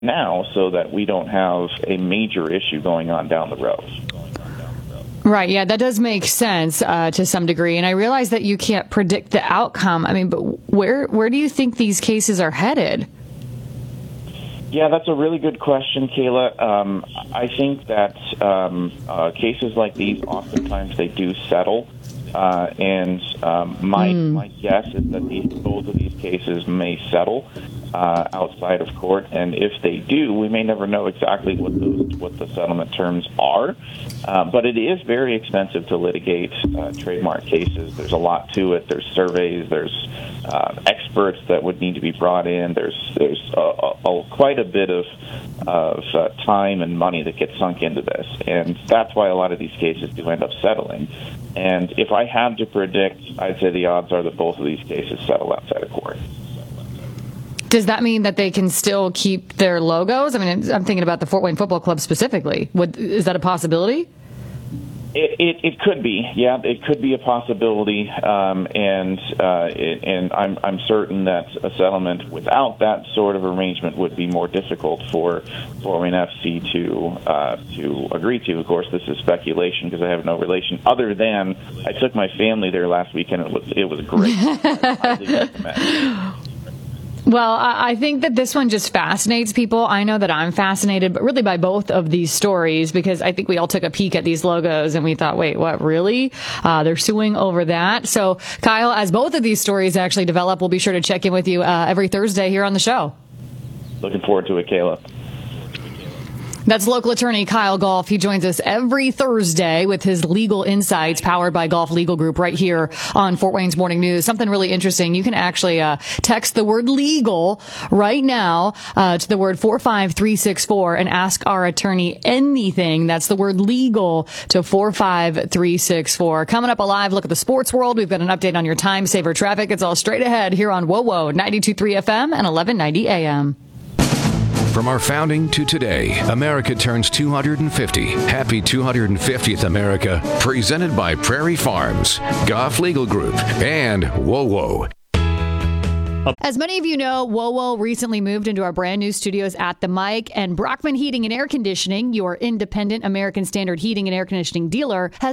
now so that we don't have a major issue going on down the road. Right. Yeah, that does make sense to some degree. And I realize that you can't predict the outcome. I mean, but where do you think these cases are headed? Yeah, that's a really good question, Kayla. I think that cases like these, oftentimes they do settle. And my guess is that both of these cases may settle outside of court, and if they do, we may never know exactly what the settlement terms are. But it is very expensive to litigate trademark cases. There's a lot to it. There's surveys. There's experts that would need to be brought in. There's quite a bit of time and money that gets sunk into this, and that's why a lot of these cases do end up settling. And if I had to predict, I'd say the odds are that both of these cases settle outside of court. Does that mean that they can still keep their logos? I mean, I'm thinking about the Fort Wayne Football Club specifically. Is that a possibility? It could be, yeah. It could be a possibility, and I'm certain that a settlement without that sort of arrangement would be more difficult for Fort Wayne FC to agree to. Of course, this is speculation because I have no relation other than I took my family there last weekend. It was great. I highly recommend. Well, I think that this one just fascinates people. I know that I'm fascinated, but really by both of these stories, because I think we all took a peek at these logos and we thought, wait, what, really? They're suing over that. So, Kyle, as both of these stories actually develop, we'll be sure to check in with you every Thursday here on the show. Looking forward to it, Kayla. That's local attorney Kyle Golf. He joins us every Thursday with his legal insights powered by Golf Legal Group right here on Fort Wayne's Morning News. Something really interesting. You can actually text the word legal right now to the word 45364 and ask our attorney anything. That's the word legal to 45364. Coming up, a live look at the sports world. We've got an update on your time saver traffic. It's all straight ahead here on WOWO 92.3 FM and 1190 AM. From our founding to today, America turns 250. Happy 250th America. Presented by Prairie Farms, Golf Legal Group, and WOWO. As many of you know, WOWO recently moved into our brand new studios at the Mic, and Brockman Heating and Air Conditioning, your independent American Standard heating and air conditioning dealer, has